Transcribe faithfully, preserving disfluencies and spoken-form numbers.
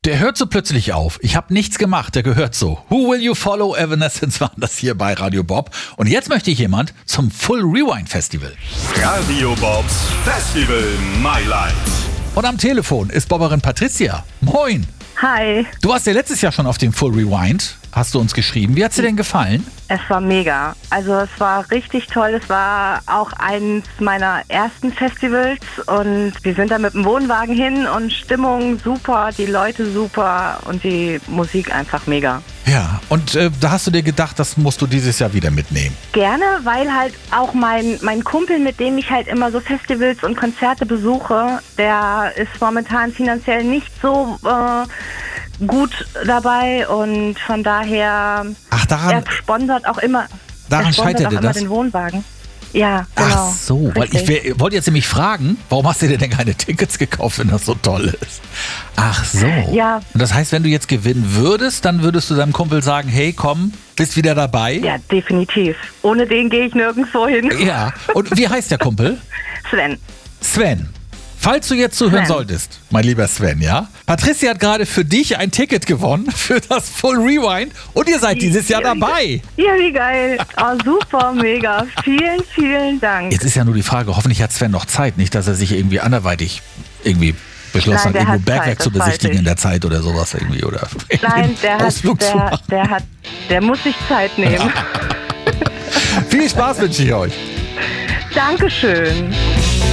Der hört so plötzlich auf. Ich habe nichts gemacht, der gehört so. Who Will You Follow? Evanescence waren das hier bei Radio Bob. Und jetzt möchte ich jemand zum Full Rewind Festival. Radio Bobs Festival My Life. Und am Telefon ist Bobberin Patricia. Moin. Hi. Du warst ja letztes Jahr schon auf dem Full Rewind, hast du uns geschrieben. Wie hat's dir denn gefallen? Es war mega. Also es war richtig toll. Es war auch eins meiner ersten Festivals und wir sind da mit dem Wohnwagen hin und Stimmung super, die Leute super und die Musik einfach mega. Ja, und äh, da hast du dir gedacht, das musst du dieses Jahr wieder mitnehmen. Gerne, weil halt auch mein, mein Kumpel, mit dem ich halt immer so Festivals und Konzerte besuche, der ist momentan finanziell nicht so äh, gut dabei und von daher, Ach, daran, er sponsert auch immer, daran er sponsert scheiterte auch immer das? den Wohnwagen. Ja, genau. Ach so, weil ich wär- wollte jetzt nämlich fragen, warum hast du dir denn keine Tickets gekauft, wenn das so toll ist? Ach so. Ja. Und das heißt, wenn du jetzt gewinnen würdest, dann würdest du deinem Kumpel sagen, hey, komm, bist wieder dabei? Ja, definitiv. Ohne den gehe ich nirgendwo hin. Ja. Und wie heißt der Kumpel? Sven. Sven. Falls du jetzt zuhören Sven. solltest, mein lieber Sven, ja? Patricia hat gerade für dich ein Ticket gewonnen für das Full Rewind und ihr seid dieses Jahr dabei. Ja, wie geil. Oh, super, mega. Vielen, vielen Dank. Jetzt ist ja nur die Frage, hoffentlich hat Sven noch Zeit, nicht, dass er sich irgendwie anderweitig irgendwie beschlossen Nein, hat, der irgendwo hat Bergwerk Zeit, zu das weiß besichtigen ich. in der Zeit oder sowas irgendwie. Oder Nein, der hat, Ausflug zu der, machen. der hat, der muss sich Zeit nehmen. Viel Spaß wünsche ich euch. Dankeschön.